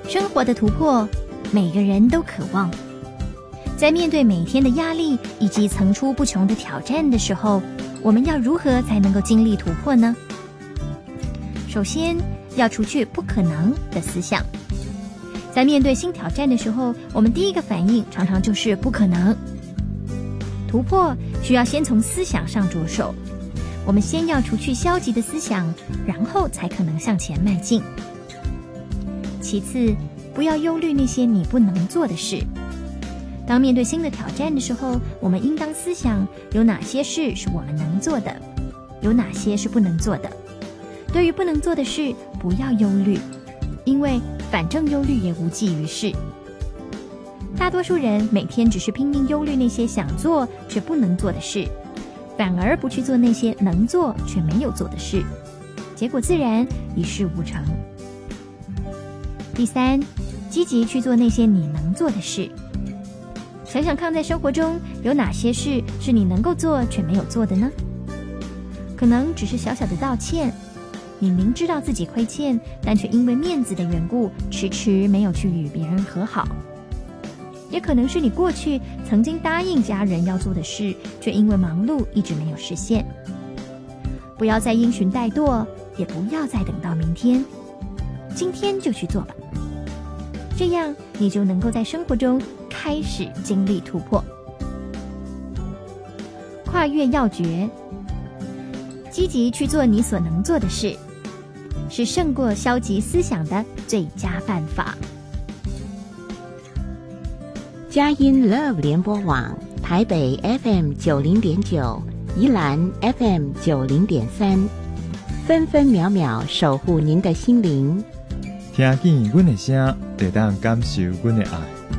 生活的突破，每个人都渴望。在面对每天的压力以及层出不穷的挑战的时候，我们要如何才能够经历突破呢？首先，要除去不可能的思想。在面对新挑战的时候，我们第一个反应常常就是不可能。突破需要先从思想上着手，我们先要除去消极的思想，然后才可能向前迈进。其次，不要忧虑那些你不能做的事。当面对新的挑战的时候，我们应当思想有哪些事是我们能做的，有哪些是不能做的。对于不能做的事，不要忧虑，因为反正忧虑也无济于事。大多数人每天只是拼命忧虑那些想做却不能做的事，反而不去做那些能做却没有做的事，结果自然一事无成。第三，积极去做那些你能做的事。想想看，在生活中有哪些事是你能够做却没有做的呢？可能只是小小的道歉，你明知道自己亏欠，但却因为面子的缘故，迟迟没有去与别人和好。也可能是你过去曾经答应家人要做的事，却因为忙碌一直没有实现。不要再因循怠惰，也不要再等到明天，今天就去做吧。这样你就能够在生活中开始经历突破。跨越要诀，积极去做你所能做的事，是胜过消极思想的最佳办法。 佳音 Love 联播网台北 FM90.9， 宜兰 FM90.3， 分分秒秒守护您的心灵。 听见阮的声，就当感受阮的爱。